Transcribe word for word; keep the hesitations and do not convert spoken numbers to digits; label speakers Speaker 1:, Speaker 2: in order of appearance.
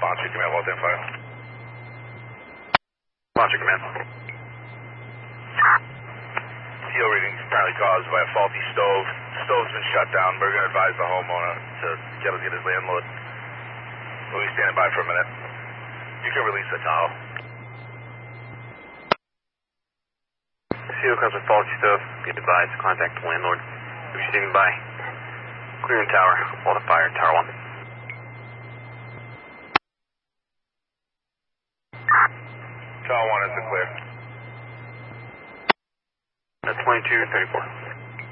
Speaker 1: Launcher Command, well ten five.
Speaker 2: Launcher Command.
Speaker 1: T O reading apparently caused by a faulty stove. Stove's been shut down. We're going to advise the homeowner to get, get his landlord. We'll be standing by for a minute. You can release the Tahoe.
Speaker 2: C O caused by faulty stove. Be advised, contact the landlord. We'll be standing by. Clearing tower. All the fire, tower one.
Speaker 1: Tower one is clear.
Speaker 2: That's twenty-two thirty-four.